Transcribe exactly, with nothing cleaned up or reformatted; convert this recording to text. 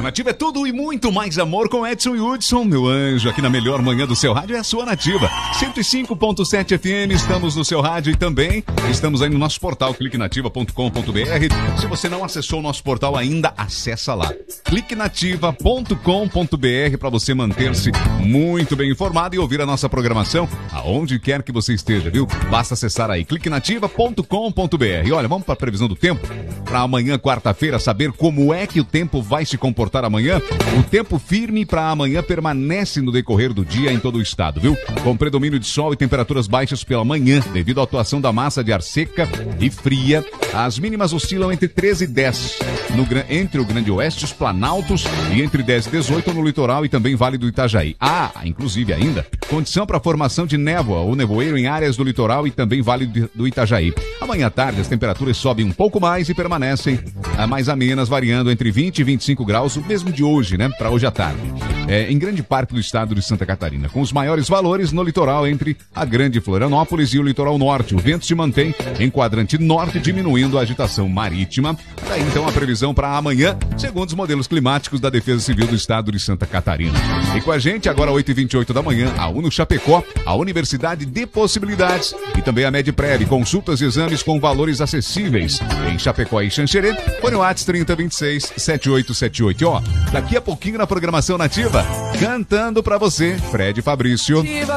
Nativa é tudo e muito mais amor com Edson e Hudson, meu anjo, aqui na melhor manhã do seu rádio é a sua Nativa. cento e cinco ponto sete F M, estamos no seu rádio e também estamos aí no nosso portal, clique nativa ponto com ponto b r. Se você não acessou o nosso portal ainda, acessa lá, clique nativa ponto com ponto b r, para você manter-se muito bem informado e ouvir a nossa programação aonde quer que você esteja, viu? Basta acessar aí, clique nativa ponto com ponto b r. Olha, vamos para a previsão do tempo para amanhã, quarta-feira, saber como é que o tempo vai se comportar amanhã. O tempo firme para amanhã permanece no decorrer do dia em todo o estado, viu? Com predomínio de sol e temperaturas baixas pela manhã, devido à atuação da massa de ar seca e fria. As mínimas oscilam entre treze e dez no, entre o Grande Oeste, os Planaltos, e entre dez e dezoito no litoral e também Vale do Itajaí. Ah, inclusive ainda, condição para a formação de névoa ou nevoeiro em áreas do litoral e também Vale do Itajaí. Amanhã à tarde as temperaturas sobem um pouco mais e permanecem a mais amenas, variando entre vinte e vinte e cinco graus, o mesmo de hoje, né? Para hoje à tarde. É, em grande parte do estado de Santa Catarina, com os maiores valores no litoral entre a Grande Florianópolis e o litoral norte. O vento se mantém em quadrante norte, diminuindo a agitação marítima. Daí então a previsão para amanhã, segundo os modelos climáticos da Defesa Civil do estado de Santa Catarina. E com a gente, agora oito e vinte e oito da manhã, a Uno Chapecó, a Universidade de Possibilidades, e também a Medprev, consultas e exames com valores acessíveis. Em Chapecó e Xanxerê, põe o WhatsApp trinta, vinte e seis, setenta e oito setenta e oito. Ó, daqui a pouquinho na programação Nativa, cantando pra você, Fred Fabrício.